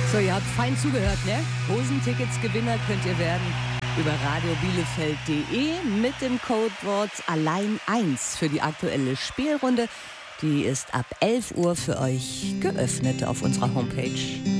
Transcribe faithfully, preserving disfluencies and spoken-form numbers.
So, ihr habt fein zugehört, ne? Hosentickets-Gewinner könnt ihr werden über radiobielefeld punkt de mit dem Codewort allein eins für die aktuelle Spielrunde. Die ist ab elf Uhr für euch geöffnet auf unserer Homepage.